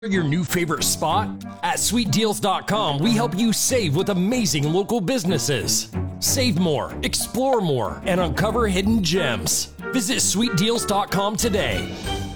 Your new favorite spot? At sweetdeals.com, we help you save with amazing local businesses. Save more, explore more, and uncover hidden gems. Visit sweetdeals.com today.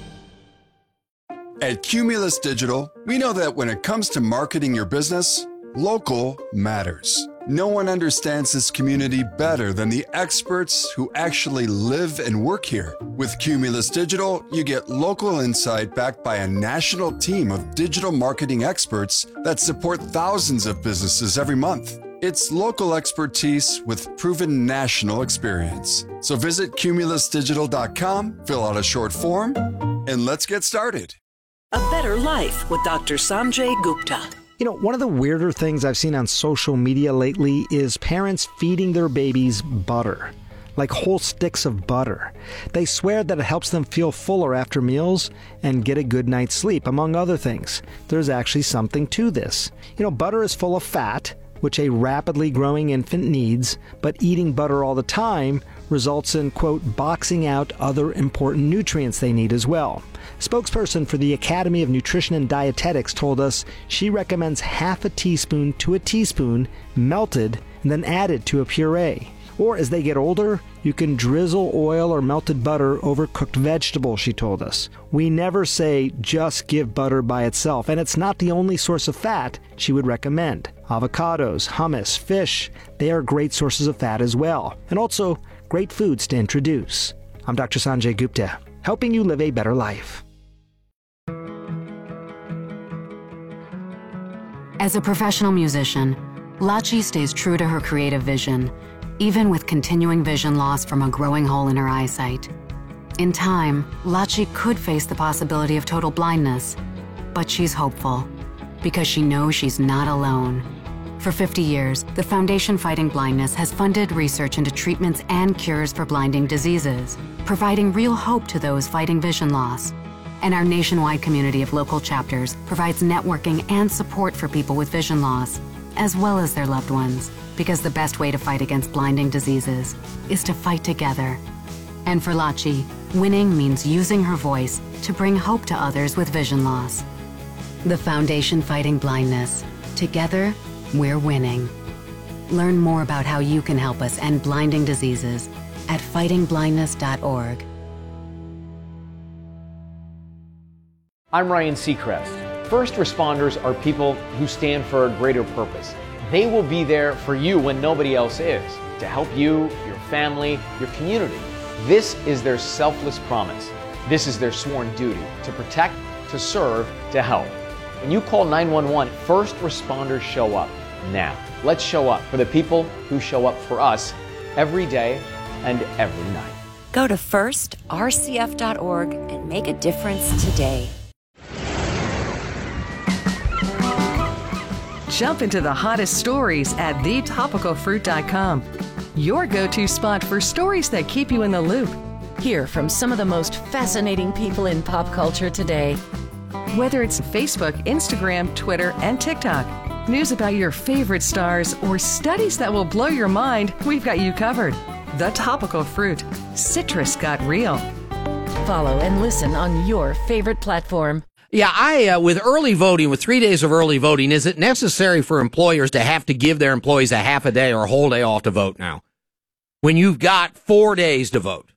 At Cumulus Digital, we know that when it comes to marketing your business, local matters. No one understands this community better than the experts who actually live and work here. With Cumulus Digital, you get local insight backed by a national team of digital marketing experts that support thousands of businesses every month. It's local expertise with proven national experience. So visit cumulusdigital.com, fill out a short form, and let's get started. A Better Life with Dr. Sanjay Gupta. You know, one of the weirder things I've seen on social media lately is parents feeding their babies butter, like whole sticks of butter. They swear that it helps them feel fuller after meals and get a good night's sleep, among other things. There's actually something to this. You know, butter is full of fat, which a rapidly growing infant needs, but eating butter all the time results in, quote, boxing out other important nutrients they need as well. Spokesperson for the Academy of Nutrition and Dietetics told us she recommends half a teaspoon to a teaspoon melted and then added to a puree. Or as they get older, you can drizzle oil or melted butter over cooked vegetables, she told us. We never say just give butter by itself, and it's not the only source of fat she would recommend. Avocados, hummus, fish, they are great sources of fat as well, and also great foods to introduce. I'm Dr. Sanjay Gupta, helping you live a better life. As a professional musician, Lachi stays true to her creative vision, even with continuing vision loss from a growing hole in her eyesight. In time, Lachi could face the possibility of total blindness, but she's hopeful because she knows she's not alone. For 50 years, the Foundation Fighting Blindness has funded research into treatments and cures for blinding diseases, providing real hope to those fighting vision loss. And our nationwide community of local chapters provides networking and support for people with vision loss, as well as their loved ones, because the best way to fight against blinding diseases is to fight together. And for Lachi, winning means using her voice to bring hope to others with vision loss. The Foundation Fighting Blindness. Together, we're winning. Learn more about how you can help us end blinding diseases at fightingblindness.org. I'm Ryan Seacrest. First responders are people who stand for a greater purpose. They will be there for you when nobody else is, to help you, your family, your community. This is their selfless promise. This is their sworn duty, to protect, to serve, to help. When you call 911, first responders show up now. Let's show up for the people who show up for us every day and every night. Go to firstrcf.org and make a difference today. Jump into the hottest stories at thetopicalfruit.com. Your go-to spot for stories that keep you in the loop. Hear from some of the most fascinating people in pop culture today. Whether it's Facebook, Instagram, Twitter, and TikTok, news about your favorite stars, or studies that will blow your mind, we've got you covered. The Topical Fruit. Citrus got real. Follow and listen on your favorite platform. Yeah, with early voting, with 3 days of early voting, is it necessary for employers to have to give their employees a half a day or a whole day off to vote now? When you've got 4 days to vote?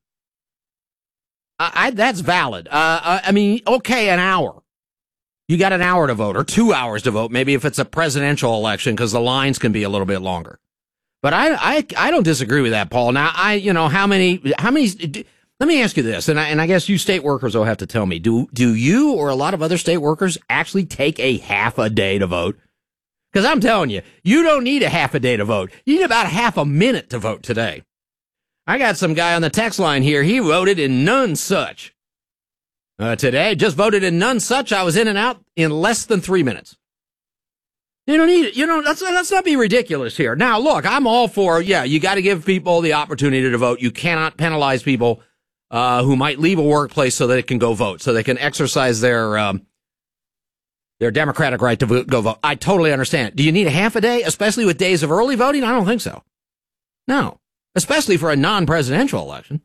That's valid. I mean, okay, an hour. You got an hour to vote, or 2 hours to vote, maybe if it's a presidential election, because the lines can be a little bit longer. But I don't disagree with that, Paul. Now, how many, let me ask you this, and I guess you state workers will have to tell me, do you or a lot of other state workers actually take a half a day to vote? Because I'm telling you, you don't need a half a day to vote. You need about half a minute to vote today. I got some guy on the text line here. He voted in none such. Today, just voted in none such. I was in and out in less than 3 minutes. You don't need it. Let's not be ridiculous here. Now, look, I'm all for, you got to give people the opportunity to vote. You cannot penalize people who might leave a workplace so they can go vote, so they can exercise their democratic right to go vote. I totally understand. Do you need a half a day, especially with days of early voting? I don't think so. No, especially for a non-presidential election.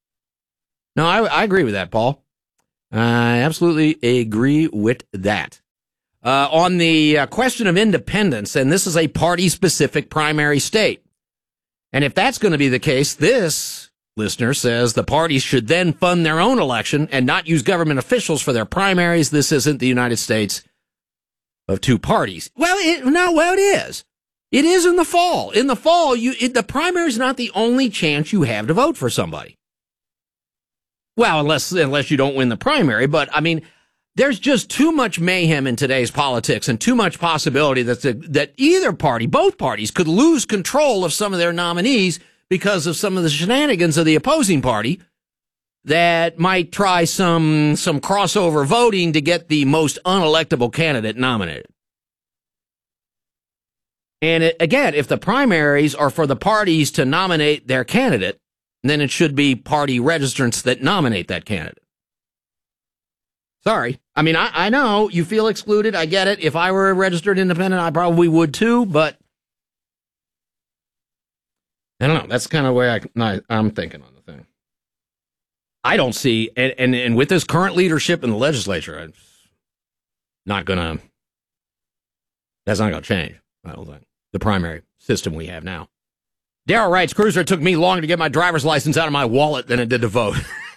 No, I agree with that, Paul. I absolutely agree with that. on the question of independence, and this is a party-specific primary state. And if that's going to be the case, this listener says the parties should then fund their own election and not use government officials for their primaries. This isn't the United States of two parties. Well, it is. It is in the fall. In the fall, the primary is not the only chance you have to vote for somebody. Well, unless you don't win the primary. But, I mean, there's just too much mayhem in today's politics and too much possibility that either party, both parties, could lose control of some of their nominees because of some of the shenanigans of the opposing party that might try some crossover voting to get the most unelectable candidate nominated. And again, if the primaries are for the parties to nominate their candidate, then it should be party registrants that nominate that candidate. Sorry. I mean, I know you feel excluded. I get it. If I were a registered independent, I probably would too, but I don't know. That's kind of the way I'm thinking on the thing. I don't see, and with this current leadership in the legislature, that's not going to change, I don't think. The primary system we have now. Daryl writes, Cruiser, it took me longer to get my driver's license out of my wallet than it did to vote.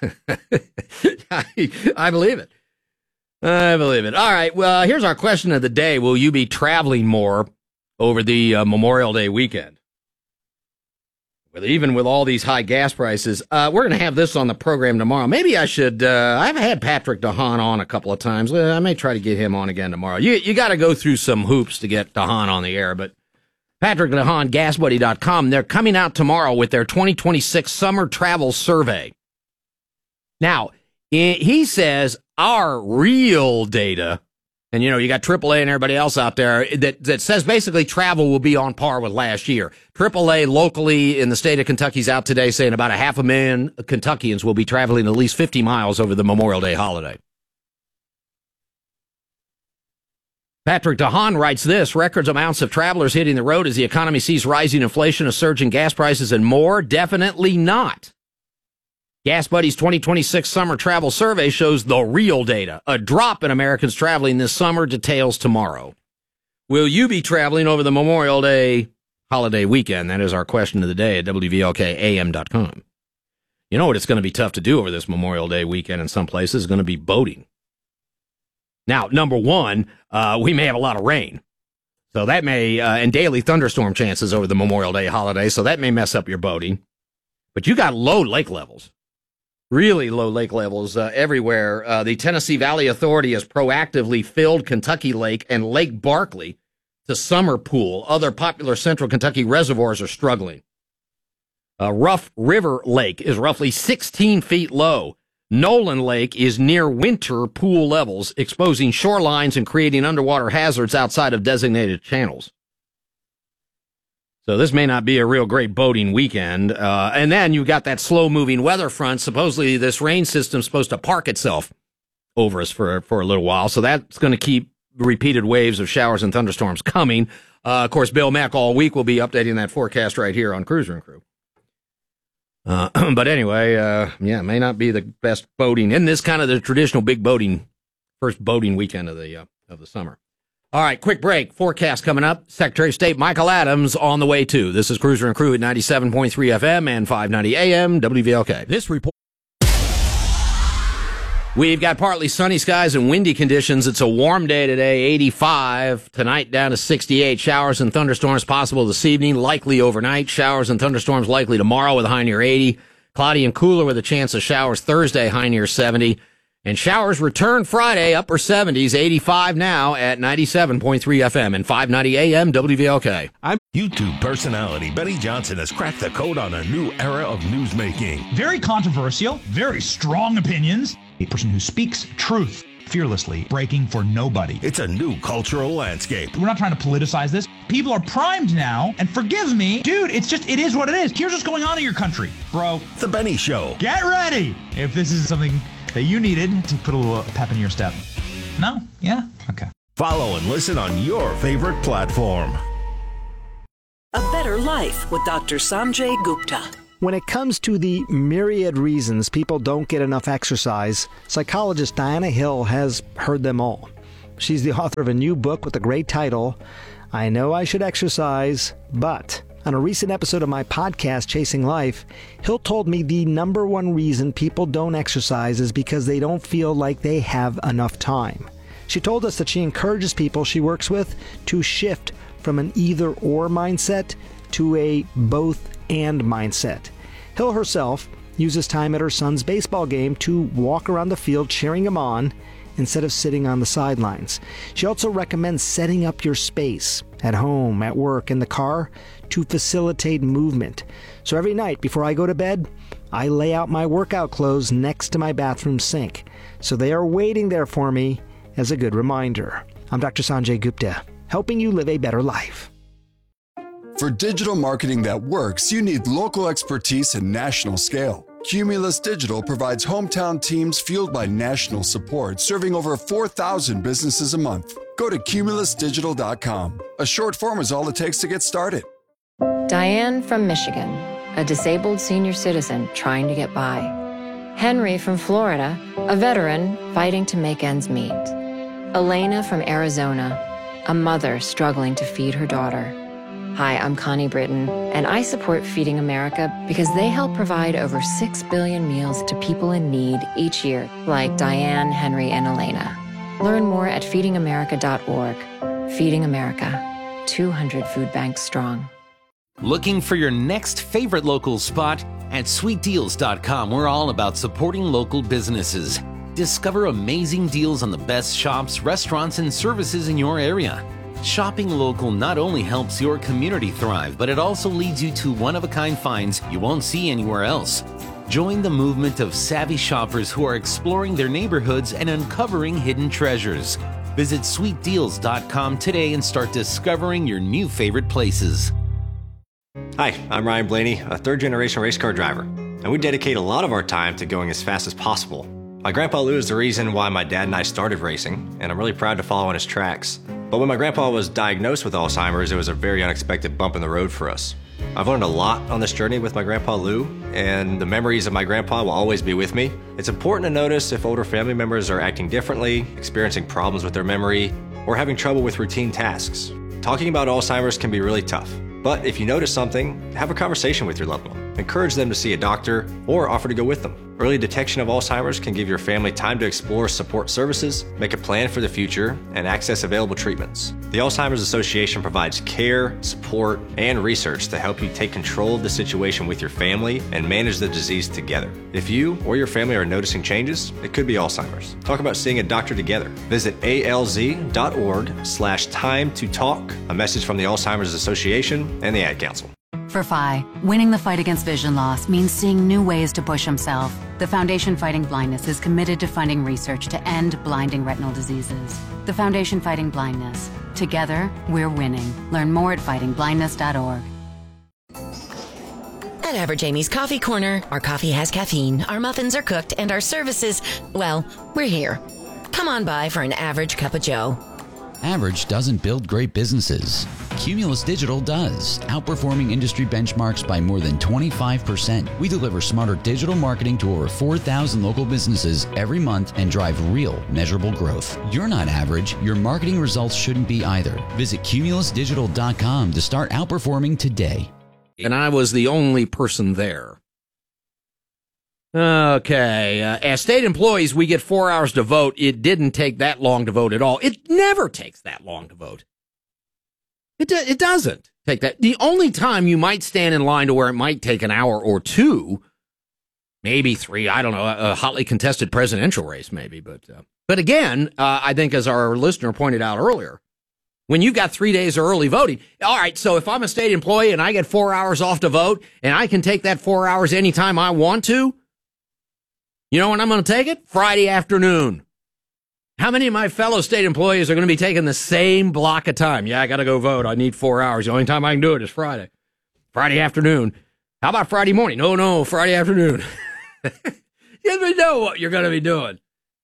I believe it. I believe it. All right, well, here's our question of the day. Will you be traveling more over the Memorial Day weekend? Even with all these high gas prices, we're going to have this on the program tomorrow. Maybe I should, I've had Patrick DeHaan on a couple of times. I may try to get him on again tomorrow. You got to go through some hoops to get DeHaan on the air, but Patrick DeHaan, GasBuddy.com, they're coming out tomorrow with their 2026 Summer Travel Survey. Now, he says our real data, and you got AAA and everybody else out there that says basically travel will be on par with last year. AAA locally in the state of Kentucky is out today saying about 500,000 Kentuckians will be traveling at least 50 miles over the Memorial Day holiday. Patrick DeHaan writes this, records amounts of travelers hitting the road as the economy sees rising inflation, a surge in gas prices, and more? Definitely not. Gas Buddy's 2026 Summer Travel Survey shows the real data. A drop in Americans traveling this summer, details tomorrow. Will you be traveling over the Memorial Day holiday weekend? That is our question of the day at WVLKAM.com. You know what it's going to be tough to do over this Memorial Day weekend in some places is going to be boating. Now, number one, we may have a lot of rain. So that may, and daily thunderstorm chances over the Memorial Day holiday, so that may mess up your boating. But you got low lake levels. Really low lake levels everywhere. The Tennessee Valley Authority has proactively filled Kentucky Lake and Lake Barkley to summer pool. Other popular central Kentucky reservoirs are struggling. Rough River Lake is roughly 16 feet low. Nolan Lake is near winter pool levels, exposing shorelines and creating underwater hazards outside of designated channels. So this may not be a real great boating weekend. And then you've got that slow-moving weather front. Supposedly this rain system's supposed to park itself over us for a little while. So that's going to keep repeated waves of showers and thunderstorms coming. Of course, Bill Mack all week will be updating that forecast right here on Cruiser and Crew. But anyway, may not be the best boating in this kind of the traditional big boating, first boating weekend of the summer. All right, quick break. Forecast coming up. Secretary of State Michael Adams on the way too. This is Cruiser and Crew at 97.3 FM and 590 AM WVLK. This report. We've got partly sunny skies and windy conditions. It's a warm day today, 85. Tonight down to 68. Showers and thunderstorms possible this evening, likely overnight. Showers and thunderstorms likely tomorrow with a high near 80. Cloudy and cooler with a chance of showers Thursday, high near 70. And showers return Friday, upper 70s, 85 now at 97.3 FM and 590 AM WVLK. YouTube personality Benny Johnson has cracked the code on a new era of newsmaking. Very controversial, very strong opinions. A person who speaks truth fearlessly, breaking for nobody. It's a new cultural landscape. We're not trying to politicize this. People are primed now, and forgive me, dude, it is what it is. Here's what's going on in your country, bro. The Benny Show. Get ready if this is something that you needed to put a little pep in your step. No? Yeah? Okay. Follow and listen on your favorite platform. A Better Life with Dr. Sanjay Gupta. When it comes to the myriad reasons people don't get enough exercise, psychologist Diana Hill has heard them all. She's the author of a new book with a great title, I Know I Should Exercise, But. On a recent episode of my podcast, Chasing Life, Hill told me the number one reason people don't exercise is because they don't feel like they have enough time. She told us that she encourages people she works with to shift from an either-or mindset to a both-and mindset. Hill herself uses time at her son's baseball game to walk around the field cheering him on instead of sitting on the sidelines. She also recommends setting up your space at home, at work, in the car to facilitate movement. So every night before I go to bed, I lay out my workout clothes next to my bathroom sink. So they are waiting there for me as a good reminder. I'm Dr. Sanjay Gupta, helping you live a better life. For digital marketing that works, you need local expertise and national scale. Cumulus Digital provides hometown teams fueled by national support, serving over 4,000 businesses a month. Go to cumulusdigital.com. A short form is all it takes to get started. Diane from Michigan, a disabled senior citizen trying to get by. Henry from Florida, a veteran fighting to make ends meet. Elena from Arizona, a mother struggling to feed her daughter. Hi, I'm Connie Britton, and I support Feeding America because they help provide over 6 billion meals to people in need each year, like Diane, Henry, and Elena. Learn more at feedingamerica.org. Feeding America, 200 food banks strong. Looking for your next favorite local spot? At sweetdeals.com, we're all about supporting local businesses. Discover amazing deals on the best shops, restaurants, and services in your area. Shopping local not only helps your community thrive, but it also leads you to one-of-a-kind finds you won't see anywhere else. Join the movement of savvy shoppers who are exploring their neighborhoods and uncovering hidden treasures. Visit sweetdeals.com today and start discovering your new favorite places. Hi, I'm Ryan Blaney, a third-generation race car driver, and we dedicate a lot of our time to going as fast as possible. My grandpa Lou is the reason why my dad and I started racing, and I'm really proud to follow in his tracks. But when my grandpa was diagnosed with Alzheimer's, it was a very unexpected bump in the road for us. I've learned a lot on this journey with my grandpa Lou, and the memories of my grandpa will always be with me. It's important to notice if older family members are acting differently, experiencing problems with their memory, or having trouble with routine tasks. Talking about Alzheimer's can be really tough. But if you notice something, have a conversation with your loved one. Encourage them to see a doctor or offer to go with them. Early detection of Alzheimer's can give your family time to explore support services, make a plan for the future, and access available treatments. The Alzheimer's Association provides care, support, and research to help you take control of the situation with your family and manage the disease together. If you or your family are noticing changes, it could be Alzheimer's. Talk about seeing a doctor together. Visit alz.org/time to talk. A message from the Alzheimer's Association and the Ad Council. For Phi, winning the fight against vision loss means seeing new ways to push himself. The Foundation Fighting Blindness is committed to funding research to end blinding retinal diseases. The Foundation Fighting Blindness. Together, we're winning. Learn more at fightingblindness.org. At Average Amy's Coffee Corner, our coffee has caffeine, our muffins are cooked, and our services, well, we're here. Come on by for an average cup of joe. Average doesn't build great businesses. Cumulus Digital does, outperforming industry benchmarks by more than 25%. We deliver smarter digital marketing to over 4,000 local businesses every month and drive real, measurable growth. You're not average. Your marketing results shouldn't be either. Visit cumulusdigital.com to start outperforming today. And I was the only person there. Okay, as state employees, we get 4 hours to vote. It didn't take that long to vote at all. It never takes that long to vote. It doesn't take that. The only time you might stand in line to where it might take an hour or two, maybe 3, I don't know, a hotly contested presidential race maybe. But again, I think as our listener pointed out earlier, when you've got 3 days of early voting, all right, so if I'm a state employee and I get 4 hours off to vote and I can take that 4 hours anytime I want to, you know when I'm going to take it? Friday afternoon. How many of my fellow state employees are going to be taking the same block of time? Yeah, I got to go vote. I need 4 hours. The only time I can do it is Friday. Friday afternoon. How about Friday morning? No, Friday afternoon. You never know what you're going to be doing.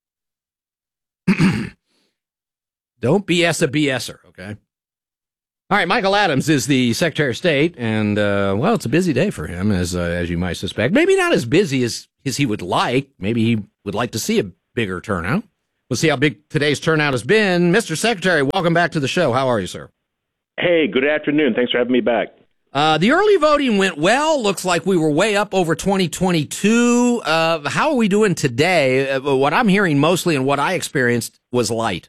Don't BS a BSer, okay? All right, Michael Adams is the Secretary of State, and, well, it's a busy day for him, as you might suspect. Maybe not as busy as he would like. Maybe he would like to see a bigger turnout. We'll see how big today's turnout has been. Mr. Secretary, welcome back to the show. How are you, sir? Hey, good afternoon. Thanks for having me back. The early voting went well. Looks like we were way up over 2022. How are we doing today? What I'm hearing mostly and what I experienced was light.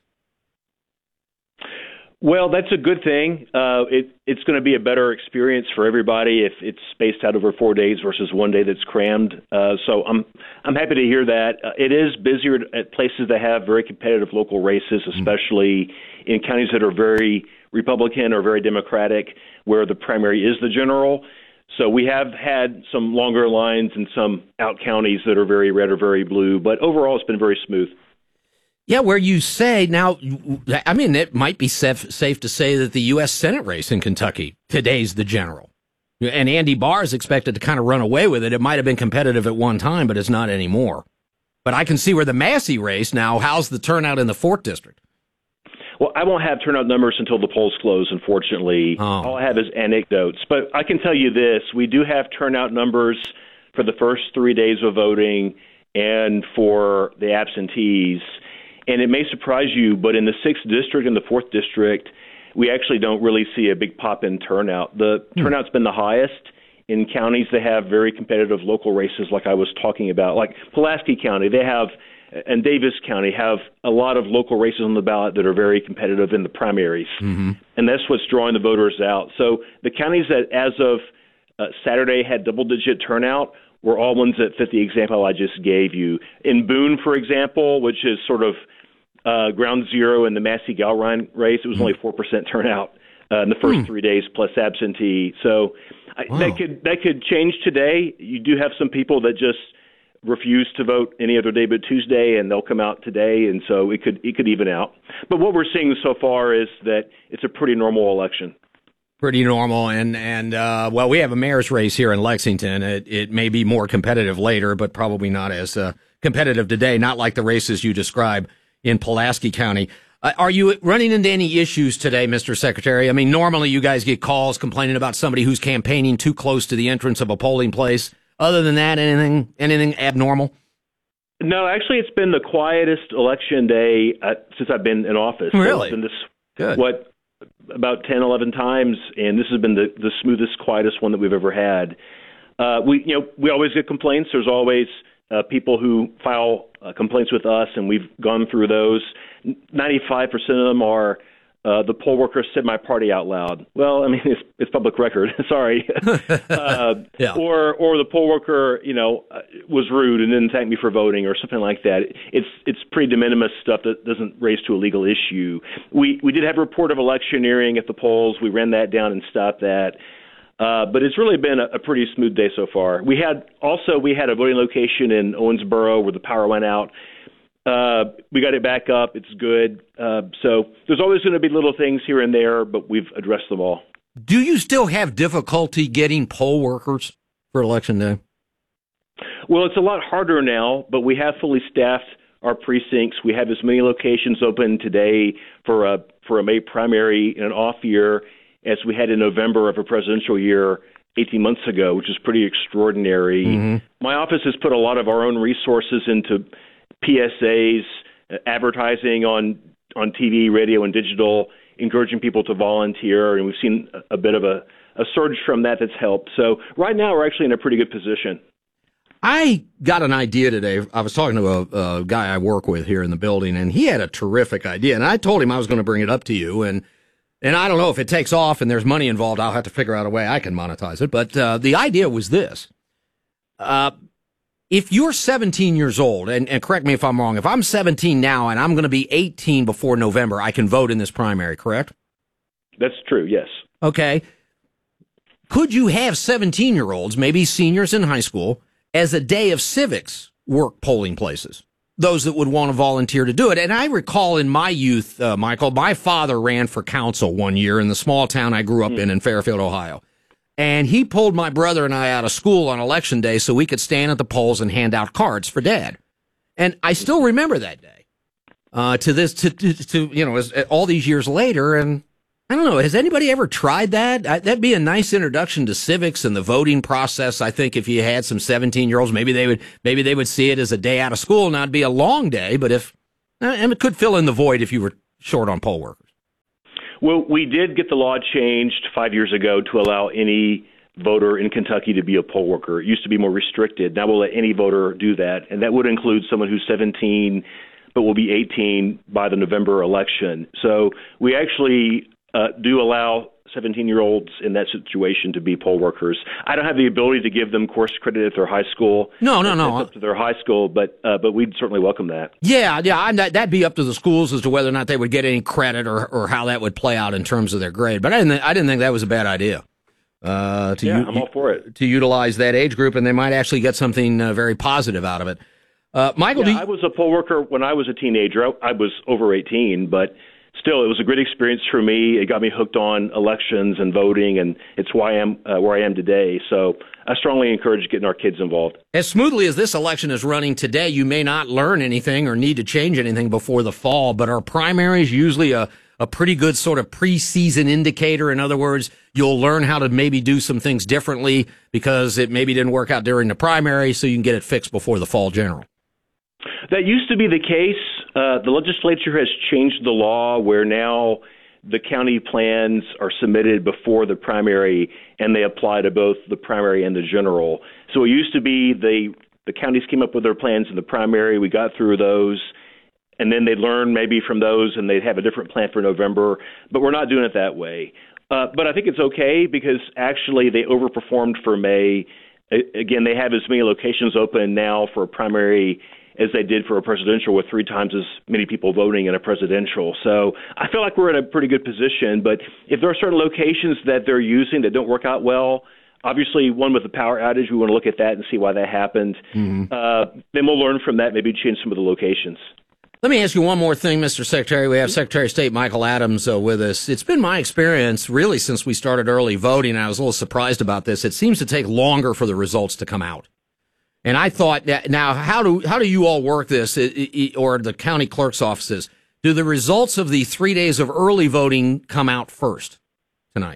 Well, that's a good thing. It's going to be a better experience for everybody if it's spaced out over 4 days versus 1 day that's crammed. So I'm happy to hear that. It is busier at places that have very competitive local races, especially in counties that are very Republican or very Democratic, where the primary is the general. So we have had some longer lines in some out counties that are very red or very blue, but overall it's been very smooth. Yeah, where you say now, I mean, it might be safe to say that the U.S. Senate race in Kentucky, today's the general. And Andy Barr is expected to kind of run away with it. It might have been competitive at one time, but it's not anymore. But I can see where the Massey race now, how's the turnout in the 4th District? Well, I won't have turnout numbers until the polls close, unfortunately. All I have is anecdotes. But I can tell you this, we do have turnout numbers for the first 3 days of voting and for the absentees. And it may surprise you, but in the 6th District and the 4th District, we actually don't really see a big pop in turnout. The turnout's been the highest in counties that have very competitive local races like I was talking about. Like Pulaski County, and Davis County have a lot of local races on the ballot that are very competitive in the primaries. And that's what's drawing the voters out. So the counties that, as of Saturday, had double-digit turnout were all ones that fit the example I just gave you. In Boone, for example, which is sort of ground zero in the Massey-Gowrine race, it was only 4% turnout in the first 3 days plus absentee. So that could change today. You do have some people that just refuse to vote any other day but Tuesday, and they'll come out today, and so it could even out. But what we're seeing so far is that it's a pretty normal election. Pretty normal, and well, we have a mayor's race here in Lexington. It may be more competitive later, but probably not as competitive today, not like the races you describe in Pulaski County. Are you running into any issues today, Mr. Secretary? I mean, normally you guys get calls complaining about somebody who's campaigning too close to the entrance of a polling place. Other than that, anything abnormal? No, actually, it's been the quietest election day since I've been in office. Really? Good. About 10, 11 times, and this has been the smoothest, quietest one that we've ever had. We always get complaints. There's always people who file complaints with us, and we've gone through those. 95% of them are the poll worker said my party out loud. Well, I mean, it's public record. Sorry. Yeah. Or the poll worker, was rude and didn't thank me for voting or something like that. It's pretty de minimis stuff that doesn't raise to a legal issue. We did have a report of electioneering at the polls. We ran that down and stopped that. But it's really been a pretty smooth day so far. We had a voting location in Owensboro where the power went out. We got it back up. It's good. So there's always going to be little things here and there, but we've addressed them all. Do you still have difficulty getting poll workers for Election Day? Well, it's a lot harder now, but we have fully staffed our precincts. We have as many locations open today for a May primary in an off year as we had in November of a presidential year 18 months ago, which is pretty extraordinary. Mm-hmm. My office has put a lot of our own resources into PSAs, advertising on TV, radio, and digital, encouraging people to volunteer, and we've seen a bit of a surge from that that's helped. So right now we're actually in a pretty good position. I got an idea today. I was talking to a guy I work with here in the building, and he had a terrific idea, and I told him I was going to bring it up to you, and I don't know if it takes off and there's money involved. I'll have to figure out a way I can monetize it, but the idea was this. If you're 17 years old, and correct me if I'm wrong, if I'm 17 now and I'm going to be 18 before November, I can vote in this primary, correct? That's true, yes. Okay. Could you have 17-year-olds, maybe seniors in high school, as a day of civics work polling places? Those that would want to volunteer to do it. And I recall in my youth, Michael, my father ran for council one year in the small town I grew up in Fairfield, Ohio. And he pulled my brother and I out of school on Election Day so we could stand at the polls and hand out cards for Dad. And I still remember that day all these years later. And I don't know, has anybody ever tried that? That'd be a nice introduction to civics and the voting process. I think if you had some 17-year-olds, maybe they would see it as a day out of school. Now it'd be a long day, but if And it could fill in the void if you were short on poll workers. Well, we did get the law changed 5 years ago to allow any voter in Kentucky to be a poll worker. It used to be more restricted. Now we'll let any voter do that, and that would include someone who's 17 but will be 18 by the November election. So we actually do allow 17-year-olds in that situation to be poll workers. I don't have the ability to give them course credit at their high school. No. It's up to their high school, but we'd certainly welcome that. Yeah, that'd be up to the schools as to whether or not they would get any credit or how that would play out in terms of their grade. But I didn't think that was a bad idea. I'm all for it. To utilize that age group, and they might actually get something very positive out of it. Michael, I was a poll worker when I was a teenager. I was over 18, but still, it was a great experience for me. It got me hooked on elections and voting, and it's why I am where I am today. So I strongly encourage getting our kids involved. As smoothly as this election is running today, you may not learn anything or need to change anything before the fall, but are primaries usually a pretty good sort of preseason indicator? In other words, you'll learn how to maybe do some things differently because it maybe didn't work out during the primary, so you can get it fixed before the fall general. That used to be the case. The legislature has changed the law where now the county plans are submitted before the primary, and they apply to both the primary and the general. So it used to be the counties came up with their plans in the primary. We got through those, and then they'd learn maybe from those, and they'd have a different plan for November. But we're not doing it that way. But I think it's okay because actually they overperformed for May. Again, they have as many locations open now for a primary as they did for a presidential, with 3 times as many people voting in a presidential. So I feel like we're in a pretty good position. But if there are certain locations that they're using that don't work out well, obviously one with the power outage, we want to look at that and see why that happened. Then we'll learn from that, maybe change some of the locations. Let me ask you one more thing, Mr. Secretary. We have Secretary of State Michael Adams with us. It's been my experience, really, since we started early voting. I was a little surprised about this. It seems to take longer for the results to come out. And I thought, now, how do you all work this, or the county clerk's offices? Do the results of the 3 days of early voting come out first tonight?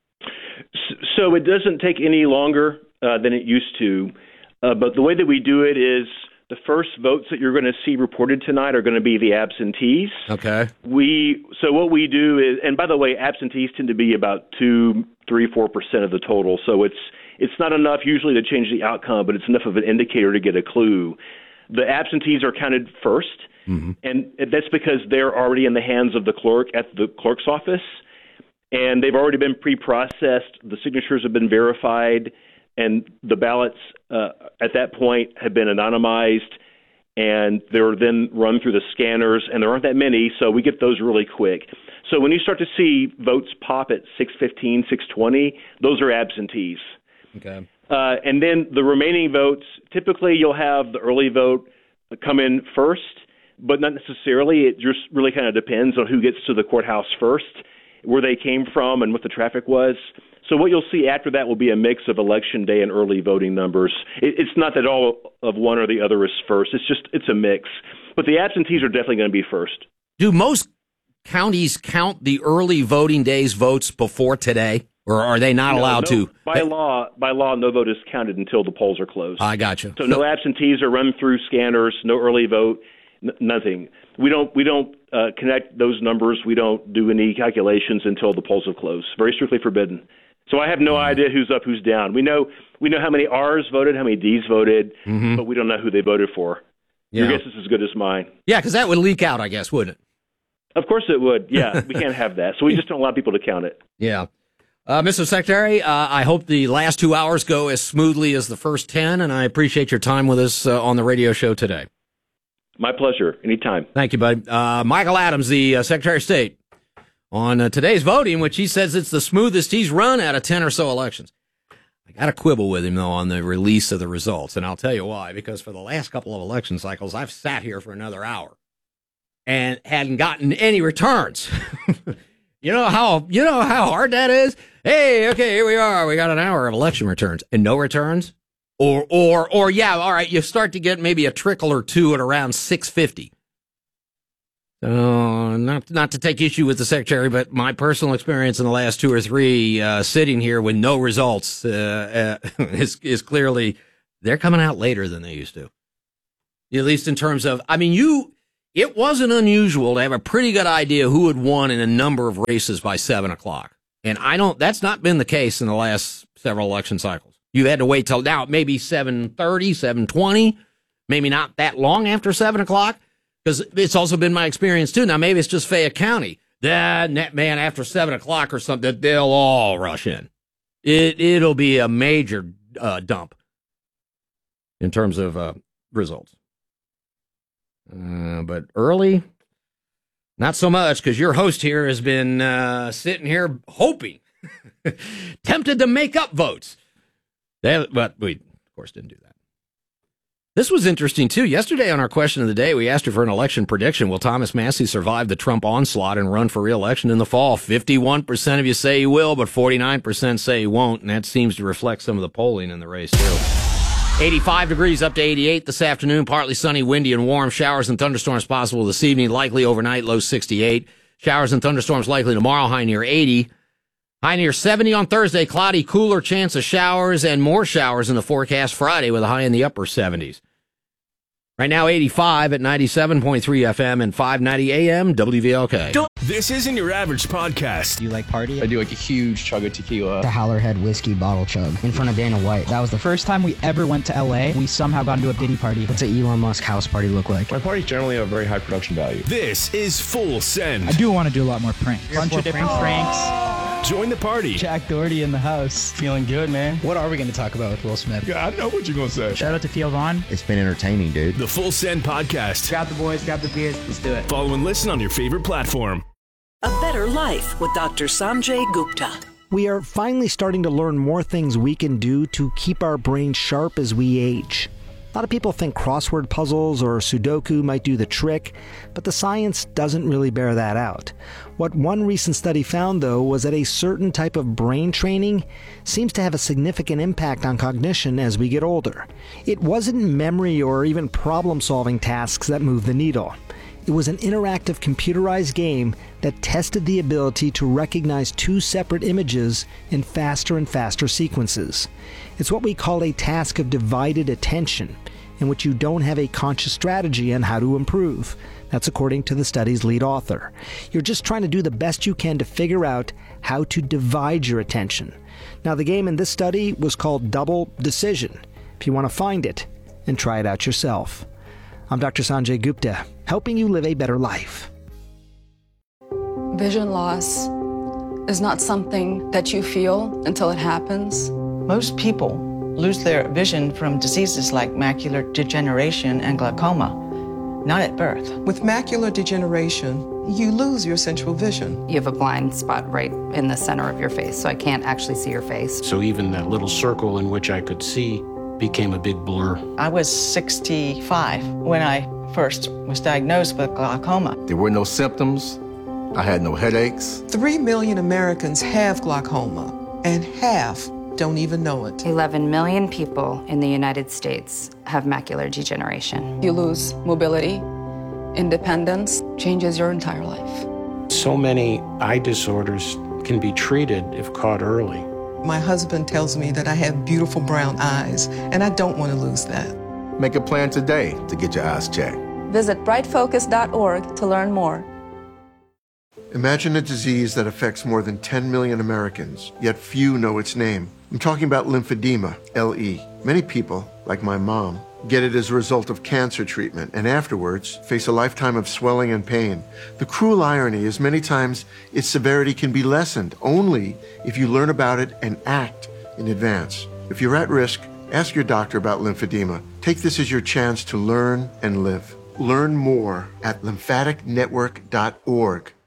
So it doesn't take any longer than it used to. But the way that we do it is the first votes that you're going to see reported tonight are going to be the absentees. Okay. So what we do is, and by the way, absentees tend to be about 2, 3, 4% of the total. So it's not enough usually to change the outcome, but it's enough of an indicator to get a clue. The absentees are counted first, and that's because they're already in the hands of the clerk at the clerk's office, and they've already been pre-processed. The signatures have been verified, and the ballots at that point have been anonymized, and they're then run through the scanners, and there aren't that many, so we get those really quick. So when you start to see votes pop at 6:15, 6:20, those are absentees. Okay. And then the remaining votes, typically you'll have the early vote come in first, but not necessarily. It just really kind of depends on who gets to the courthouse first, where they came from, and what the traffic was. So what you'll see after that will be a mix of election day and early voting numbers. It's not that all of one or the other is first. It's a mix. But the absentees are definitely going to be first. Do most counties count the early voting day's votes before today? Or are they not allowed to? By law, no vote is counted until the polls are closed. I got you. So no absentees are run through scanners, no early vote, nothing. We don't connect those numbers. We don't do any calculations until the polls have closed. Very strictly forbidden. So I have no idea who's up, who's down. We know how many R's voted, how many D's voted, but we don't know who they voted for. Yeah. Your guess is as good as mine. Yeah, because that would leak out, I guess, wouldn't it? Of course it would. Yeah, we can't have that. So we just don't allow people to count it. Yeah. Mr. Secretary, I hope the last 2 hours go as smoothly as the first 10, and I appreciate your time with us on the radio show today. My pleasure. Anytime. Thank you, bud. Michael Adams, the Secretary of State, on today's voting, which he says it's the smoothest he's run out of 10 or so elections. I got to quibble with him, though, on the release of the results, and I'll tell you why. Because for the last couple of election cycles, I've sat here for another hour and hadn't gotten any returns. You know how hard that is? Hey, okay, here we are. We got an hour of election returns and no returns. Or yeah, all right, you start to get maybe a trickle or two at around 6:50. Not to take issue with the secretary, but my personal experience in the last 2 or 3 sitting here with no results is clearly they're coming out later than they used to. At least in terms of, I mean, it wasn't unusual to have a pretty good idea who had won in a number of races by 7 o'clock. And that's not been the case in the last several election cycles. You had to wait till now, maybe 7:30, 7:20, maybe not that long after 7 o'clock, because it's also been my experience too. Now, maybe it's just Fayette County. That man, after 7 o'clock or something, they'll all rush in. It'll be a major dump in terms of results. But early, not so much, because your host here has been sitting here hoping, tempted to make up votes. But we, of course, didn't do that. This was interesting, too. Yesterday on our question of the day, we asked you for an election prediction. Will Thomas Massie survive the Trump onslaught and run for re-election in the fall? 51% of you say he will, but 49% say he won't, and that seems to reflect some of the polling in the race, too. 85 degrees up to 88 this afternoon. Partly sunny, windy, and warm. Showers and thunderstorms possible this evening. Likely overnight, low 68. Showers and thunderstorms likely tomorrow, high near 80. High near 70 on Thursday. Cloudy, cooler, chance of showers and more showers in the forecast Friday with a high in the upper 70s. Right now, 85 at 97.3 FM and 590 AM WVLK. This isn't your average podcast. Do you like party? I do like a huge chug of tequila. The Howlerhead whiskey bottle chug in front of Dana White. That was the first time we ever went to LA. We somehow got into a Diddy party. What's an Elon Musk house party look like? My parties generally have very high production value. This is Full Send. I do want to do a lot more pranks. Bunch of different pranks. Join the party. Jack Doherty in the house. Feeling good, man. What are we going to talk about with Will Smith? Yeah, I know what you're going to say. Shout out to Theo Vaughn. It's been entertaining, dude. The Full Send Podcast. Grab the boys, grab the beers, let's do it. Follow and listen on your favorite platform. A Better Life with Dr. Sanjay Gupta. We are finally starting to learn more things we can do to keep our brains sharp as we age. A lot of people think crossword puzzles or Sudoku might do the trick, but the science doesn't really bear that out. What one recent study found, though, was that a certain type of brain training seems to have a significant impact on cognition as we get older. It wasn't memory or even problem-solving tasks that moved the needle. It was an interactive computerized game that tested the ability to recognize two separate images in faster and faster sequences. It's what we call a task of divided attention, in which you don't have a conscious strategy on how to improve. That's according to the study's lead author. You're just trying to do the best you can to figure out how to divide your attention. Now, the game in this study was called Double Decision, if you want to find it and try it out yourself. I'm Dr. Sanjay Gupta, helping you live a better life. Vision loss is not something that you feel until it happens. Most people lose their vision from diseases like macular degeneration and glaucoma, not at birth. With macular degeneration, you lose your central vision. You have a blind spot right in the center of your face, so I can't actually see your face. So even that little circle in which I could see became a big blur. I was 65 when I first was diagnosed with glaucoma. There were no symptoms. I had no headaches. 3 million Americans have glaucoma, and half don't even know it. 11 million people in the United States have macular degeneration. You lose mobility, independence, changes your entire life. So many eye disorders can be treated if caught early. My husband tells me that I have beautiful brown eyes, and I don't want to lose that. Make a plan today to get your eyes checked. Visit brightfocus.org to learn more. Imagine a disease that affects more than 10 million Americans, yet few know its name. I'm talking about lymphedema, LE. Many people, like my mom, get it as a result of cancer treatment and afterwards face a lifetime of swelling and pain. The cruel irony is many times its severity can be lessened only if you learn about it and act in advance. If you're at risk, ask your doctor about lymphedema. Take this as your chance to learn and live. Learn more at lymphaticnetwork.org.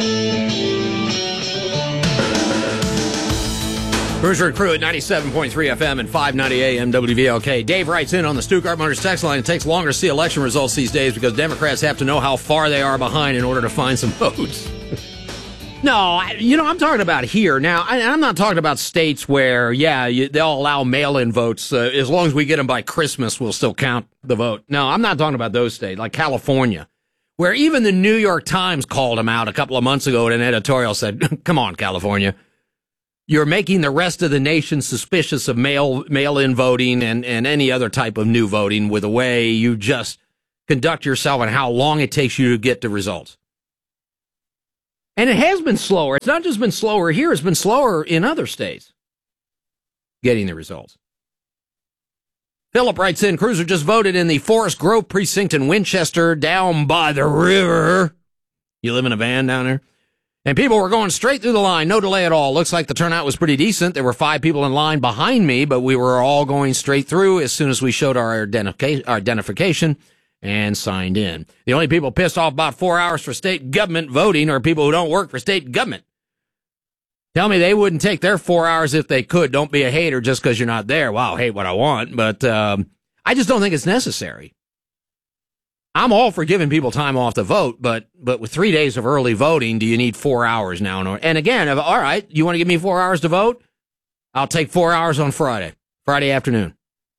Cruiser and Crew at 97.3 FM and 590 AM WVLK. Dave writes in on the Stuttgart Motors text line. It takes longer to see election results these days because Democrats have to know how far they are behind in order to find some votes. No, I'm talking about here. Now, I'm not talking about states where, they'll allow mail-in votes. As long as we get them by Christmas, we'll still count the vote. No, I'm not talking about those states, like California, where even the New York Times called them out a couple of months ago in an editorial, said, come on, California. You're making the rest of the nation suspicious of mail-in voting and any other type of new voting with the way you just conduct yourself and how long it takes you to get the results. And it has been slower. It's not just been slower here, it's been slower in other states getting the results. Philip writes in, Cruiser just voted in the Forest Grove precinct in Winchester down by the river. You live in a van down there? And people were going straight through the line, no delay at all. Looks like the turnout was pretty decent. There were 5 people in line behind me, but we were all going straight through as soon as we showed our identification and signed in. The only people pissed off about 4 hours for state government voting are people who don't work for state government. Tell me they wouldn't take their 4 hours if they could. Don't be a hater just because you're not there. Wow, hate what I want, but I just don't think it's necessary. I'm all for giving people time off to vote, but with 3 days of early voting, do you need 4 hours now? And again, all right, you want to give me 4 hours to vote? I'll take 4 hours on Friday afternoon.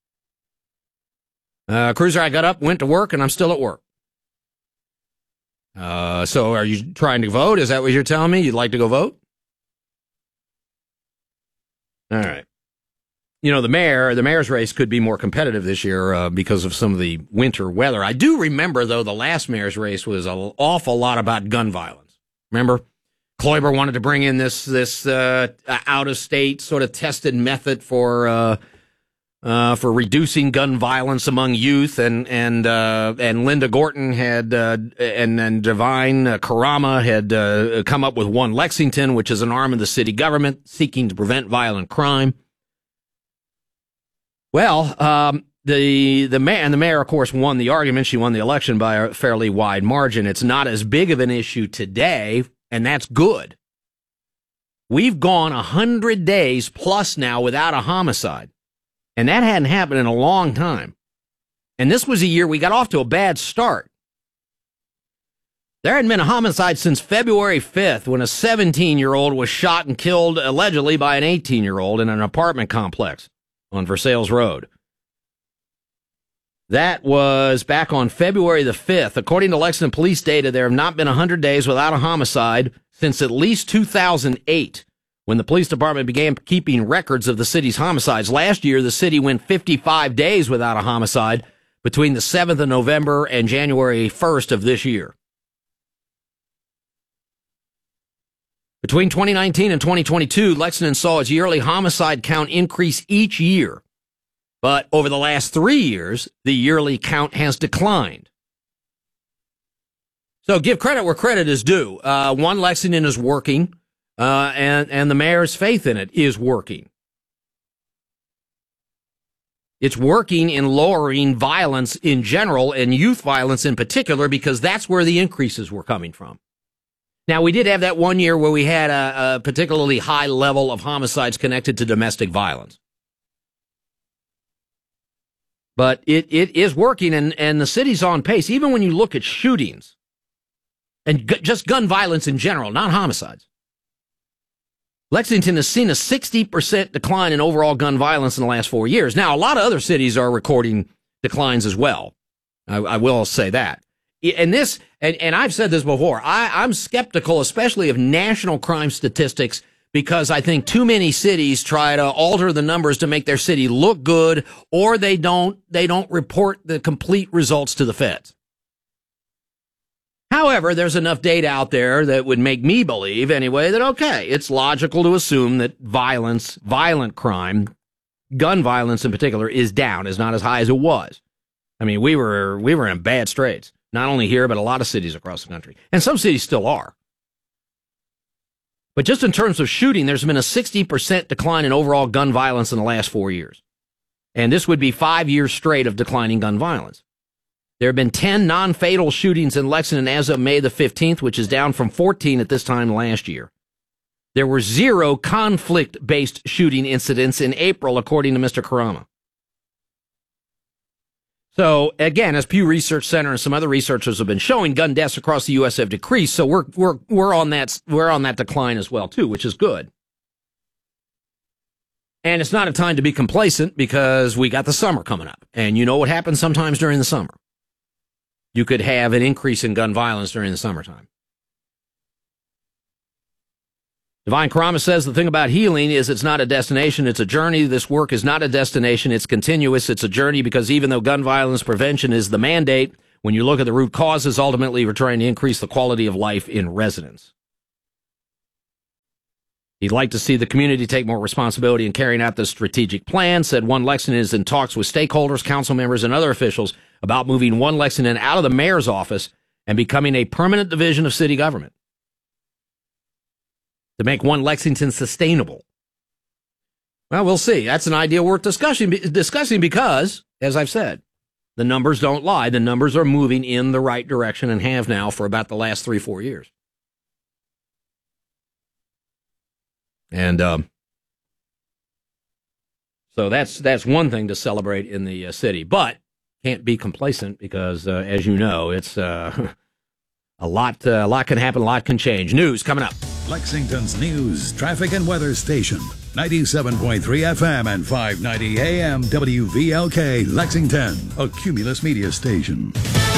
Cruiser, I got up, went to work, and I'm still at work. So are you trying to vote? Is that what you're telling me? You'd like to go vote? All right. You know, the mayor's race could be more competitive this year because of some of the winter weather. I do remember, though, the last mayor's race was an awful lot about gun violence. Remember? Kloiber wanted to bring in this out-of-state sort of tested method for reducing gun violence among youth, and Linda Gorton had and Divine Karama had come up with One Lexington, which is an arm of the city government seeking to prevent violent crime. Well, the mayor, of course, won the argument. She won the election by a fairly wide margin. It's not as big of an issue today, and that's good. We've gone 100 days plus now without a homicide. And that hadn't happened in a long time. And this was a year we got off to a bad start. There hadn't been a homicide since February 5th when a 17-year-old was shot and killed allegedly by an 18-year-old in an apartment complex on Versailles Road. That was back on February the 5th. According to Lexington police data, there have not been 100 days without a homicide since at least 2008. When the police department began keeping records of the city's homicides. Last year, the city went 55 days without a homicide between the 7th of November and January 1st of this year. Between 2019 and 2022, Lexington saw its yearly homicide count increase each year. But over the last 3 years, the yearly count has declined. So give credit where credit is due. One Lexington is working. And the mayor's faith in it is working. It's working in lowering violence in general and youth violence in particular because that's where the increases were coming from. Now, we did have that 1 year where we had a particularly high level of homicides connected to domestic violence. But it is working, and the city's on pace. Even when you look at shootings and just gun violence in general, not homicides. Lexington has seen a 60% decline in overall gun violence in the last 4 years. Now, a lot of other cities are recording declines as well. I will say that. And I've said this before, I'm skeptical, especially of national crime statistics, because I think too many cities try to alter the numbers to make their city look good, or they don't report the complete results to the feds. However, there's enough data out there that would make me believe, anyway, that, okay, it's logical to assume that violent crime, gun violence in particular, is down, is not as high as it was. I mean, we were in bad straits, not only here, but a lot of cities across the country. And some cities still are. But just in terms of shooting, there's been a 60% decline in overall gun violence in the last 4 years. And this would be 5 years straight of declining gun violence. There have been 10 non-fatal shootings in Lexington as of May the 15th, which is down from 14 at this time last year. There were 0 conflict-based shooting incidents in April, according to Mr. Karama. So, again, as Pew Research Center and some other researchers have been showing, gun deaths across the U.S. have decreased. So we're on that decline as well, too, which is good. And it's not a time to be complacent because we got the summer coming up. And you know what happens sometimes during the summer. You could have an increase in gun violence during the summertime. Divine Karama says the thing about healing is it's not a destination, it's a journey. This work is not a destination, it's continuous. It's a journey because even though gun violence prevention is the mandate, When you look at the root causes, ultimately we're trying to increase the quality of life in residents. He'd like to see the community take more responsibility in carrying out the strategic plan, said One Lexington is in talks with stakeholders, council members, and other officials about moving One Lexington out of the mayor's office and becoming a permanent division of city government to make One Lexington sustainable. Well, we'll see. That's an idea worth discussing because, as I've said, the numbers don't lie. The numbers are moving in the right direction and have now for about the last 3-4 years. And so that's one thing to celebrate in the city, but can't be complacent because, as you know, it's a lot can happen, a lot can change. News coming up. Lexington's news, traffic, and weather station. 97.3 FM and 590 AM WVLK Lexington, a Cumulus media station.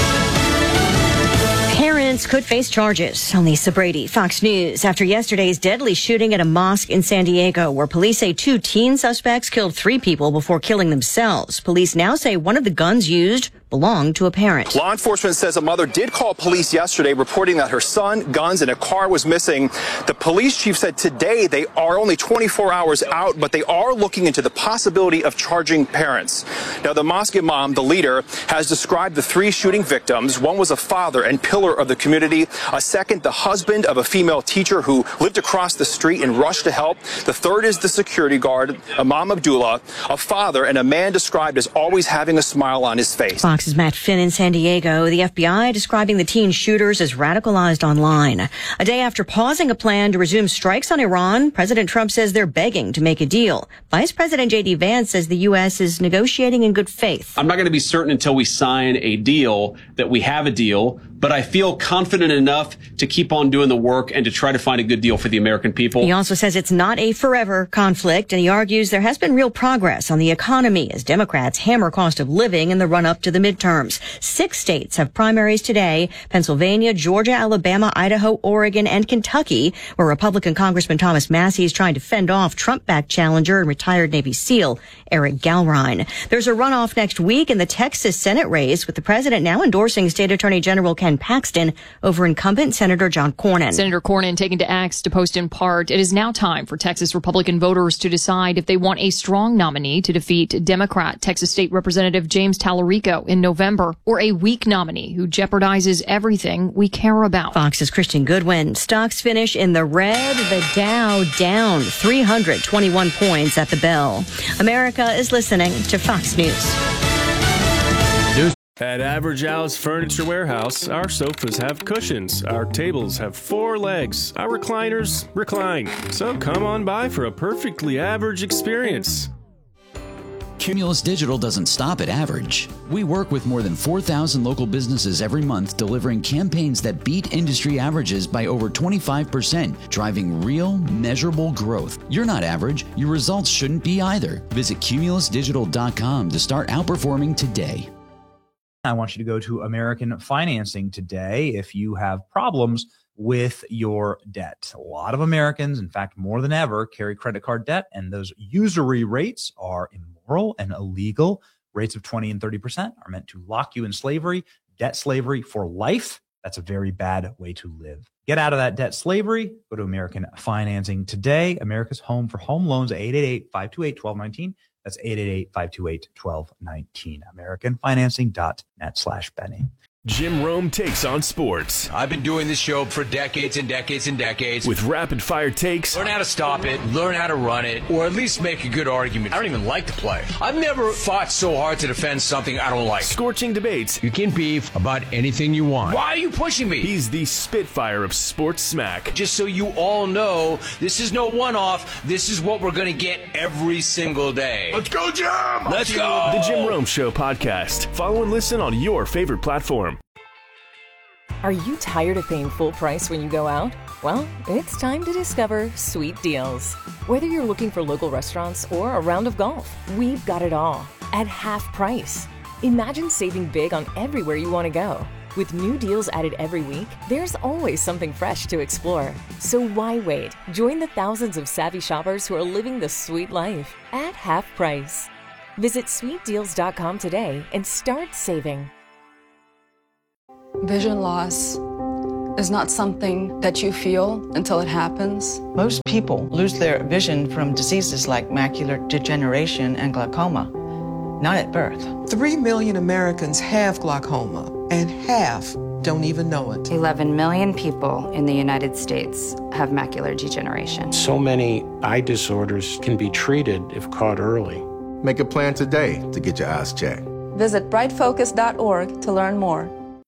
Parents could face charges. Lisa Brady, Fox News. After yesterday's deadly shooting at a mosque in San Diego, where police say 2 teen suspects killed 3 people before killing themselves. Police now say one of the guns used belonged to a parent. Law enforcement says a mother did call police yesterday reporting that her son, guns, and a car was missing. The police chief said today they are only 24 hours out, but they are looking into the possibility of charging parents. Now, the mosque imam, the leader, has described the 3 shooting victims. One was a father and pillar of the community. A second, the husband of a female teacher who lived across the street and rushed to help. The third is the security guard, Imam Abdullah, a father and a man described as always having a smile on his face. Fox's Matt Finn in San Diego. The FBI describing the teen shooters as radicalized online. A day after pausing a plan to resume strikes on Iran, President Trump says they're begging to make a deal. Vice President J.D. Vance says the U.S. is negotiating in good faith. I'm not going to be certain until we sign a deal that we have a deal, but I feel confident enough to keep on doing the work and to try to find a good deal for the American people. He also says it's not a forever conflict, and he argues there has been real progress on the economy as Democrats hammer cost of living in the run-up to the midterms. 6 states have primaries today: Pennsylvania, Georgia, Alabama, Idaho, Oregon, and Kentucky, where Republican Congressman Thomas Massie is trying to fend off Trump-backed challenger and retired Navy SEAL Eric Galrine. There's a runoff next week in the Texas Senate race, with the president now endorsing State Attorney General Ken Paxton over incumbent Senator John Cornyn. Senator Cornyn taking to X to post in part, "It is now time for Texas Republican voters to decide if they want a strong nominee to defeat Democrat Texas State Representative James Tallarico in November, or a weak nominee who jeopardizes everything we care about." Fox's Christian Goodwin. Stocks finish in the red, the Dow down 321 points at the bell. America is listening to Fox News. At Average Al's Furniture Warehouse, our sofas have cushions, our tables have 4 legs, our recliners recline. So come on by for a perfectly average experience. Cumulus Digital doesn't stop at average. We work with more than 4,000 local businesses every month, delivering campaigns that beat industry averages by over 25%, driving real, measurable growth. You're not average. Your results shouldn't be either. Visit cumulusdigital.com to start outperforming today. I want you to go to American Financing today if you have problems with your debt. A lot of Americans, in fact, more than ever, carry credit card debt, and those usury rates are immoral and illegal. Rates of 20 and 30% are meant to lock you in slavery, debt slavery for life. That's a very bad way to live. Get out of that debt slavery. Go to American Financing today. America's home for home loans, 888-528-1219. That's 888-528-1219. AmericanFinancing.net/Benny. Jim Rome takes on sports. I've been doing this show for decades and decades and decades. With rapid fire takes. Learn how to stop it, learn how to run it, or at least make a good argument. I don't even like to play. I've never fought so hard to defend something I don't like. Scorching debates. You can beef about anything you want. Why are you pushing me? He's the Spitfire of sports smack. Just so you all know, this is no one-off. This is what we're going to get every single day. Let's go, Jim! Let's go! The Jim Rome Show podcast. Follow and listen on your favorite platform. Are you tired of paying full price when you go out? Well, it's time to discover Sweet Deals. Whether you're looking for local restaurants or a round of golf, we've got it all at half price. Imagine saving big on everywhere you want to go. With new deals added every week, there's always something fresh to explore. So why wait? Join the thousands of savvy shoppers who are living the sweet life at half price. Visit sweetdeals.com today and start saving. Vision loss is not something that you feel until it happens. Most people lose their vision from diseases like macular degeneration and glaucoma, not at birth. 3 million Americans have glaucoma, and half don't even know it. 11 million people in the United States have macular degeneration. So many eye disorders can be treated if caught early. Make a plan today to get your eyes checked. Visit brightfocus.org to learn more.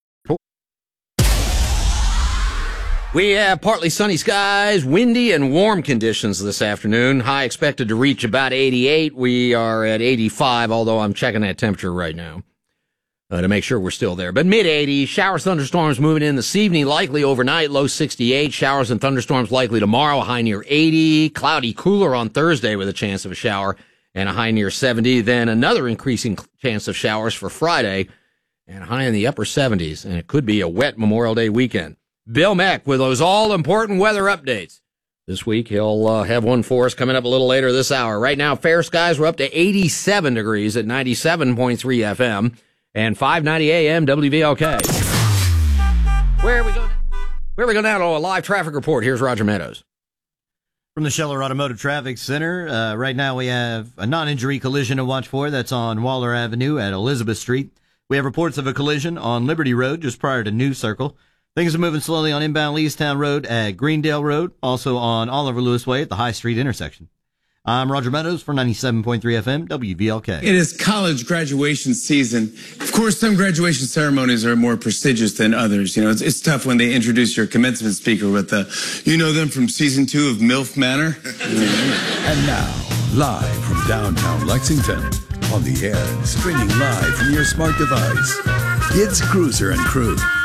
We have partly sunny skies, windy and warm conditions this afternoon. High expected to reach about 88. We are at 85, although I'm checking that temperature right now to make sure we're still there. But mid-80s, showers, thunderstorms moving in this evening, likely overnight, low 68. Showers and thunderstorms likely tomorrow, high near 80. Cloudy, cooler on Thursday with a chance of a shower and a high near 70. Then another increasing chance of showers for Friday and a high in the upper 70s. And it could be a wet Memorial Day weekend. Bill Meck with those all-important weather updates. This week, he'll have one for us coming up a little later this hour. Right now, fair skies. We're up to 87 degrees at 97.3 FM and 590 AM WVLK. Where we go now to a live traffic report. Here's Roger Meadows. From the Scheller Automotive Traffic Center, right now we have a non-injury collision to watch for. That's on Waller Avenue at Elizabeth Street. We have reports of a collision on Liberty Road just prior to New Circle. Things are moving slowly on inbound Leestown Road at Greendale Road, also on Oliver Lewis Way at the High Street intersection. I'm Roger Meadows for 97.3 FM WVLK. It is college graduation season. Of course, some graduation ceremonies are more prestigious than others. You know, it's tough when they introduce your commencement speaker with you know them from season 2 of MILF Manor. And now, live from downtown Lexington, on the air and streaming live from your smart device, it's Cruiser and Crew.